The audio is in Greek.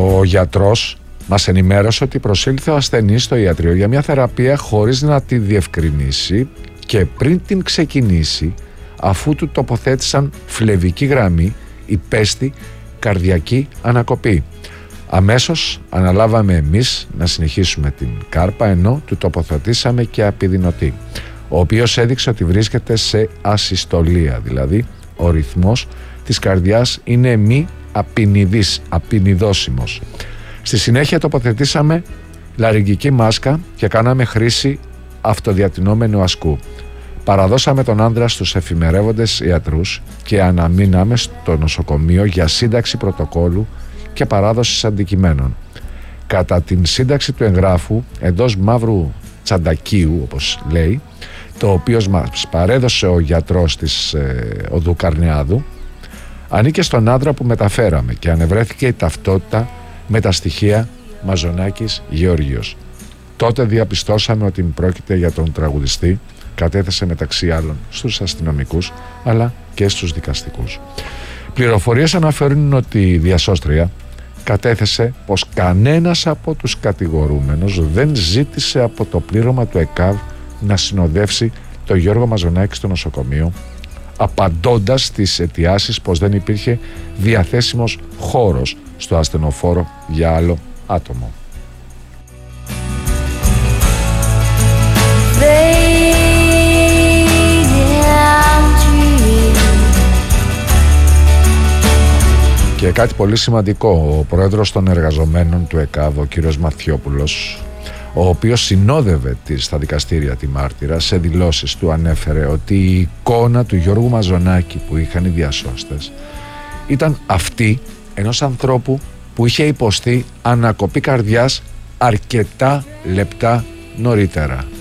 Ο γιατρός μας ενημέρωσε ότι προσήλθε ο ασθενής στο ιατρείο για μια θεραπεία χωρίς να τη διευκρινίσει και πριν την ξεκινήσει, αφού του τοποθέτησαν φλεβική γραμμή, υπέστη καρδιακή ανακοπή. Αμέσως αναλάβαμε εμείς να συνεχίσουμε την κάρπα, ενώ του τοποθετήσαμε και απειδηνωτή, ο οποίος έδειξε ότι βρίσκεται σε ασυστολία, δηλαδή ο ρυθμός της καρδιάς είναι μη απεινιδώσιμος. Στη συνέχεια τοποθετήσαμε λαρυγγική μάσκα και κάναμε χρήση αυτοδιατηνόμενου ασκού. Παραδώσαμε τον άνδρα στους εφημερεύοντες ιατρούς και αναμείναμε στο νοσοκομείο για σύνταξη πρωτοκόλου και παράδοση αντικειμένων. Κατά την σύνταξη του εγγράφου, εντός μαύρου τσαντακίου, όπως λέει, το οποίο μας παρέδωσε ο γιατρός της οδού Καρνιάδου, ανήκε στον άντρα που μεταφέραμε και ανεβρέθηκε η ταυτότητα με τα στοιχεία Μαζονάκης Γεώργιος. Τότε διαπιστώσαμε ότι πρόκειται για τον τραγουδιστή, κατέθεσε μεταξύ άλλων στους αστυνομικούς αλλά και στους δικαστικούς. Πληροφορίες αναφέρουν ότι η διασώστρια κατέθεσε πως κανένας από τους κατηγορούμενους δεν ζήτησε από το πλήρωμα του ΕΚΑΒ να συνοδεύσει τον Γιώργο Μαζονάκη στο νοσοκομείο, απαντώντας στις αιτιάσεις πως δεν υπήρχε διαθέσιμος χώρος στο ασθενοφόρο για άλλο άτομο. Και κάτι πολύ σημαντικό, ο πρόεδρος των εργαζομένων του ΕΚΑΒ, ο κύριος Μαθιόπουλος, ο οποίος συνόδευε στα δικαστήρια τη μάρτυρα, σε δηλώσεις του ανέφερε ότι η εικόνα του Γιώργου Μαζονάκη που είχαν οι διασώστες ήταν αυτή ενός ανθρώπου που είχε υποστεί ανακοπή καρδιάς αρκετά λεπτά νωρίτερα.